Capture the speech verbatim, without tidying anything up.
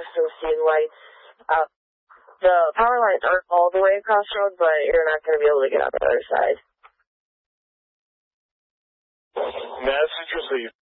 still seeing lights. Uh, the power lines aren't all the way across the road, but you're not going to be able to get on the other side. Message received.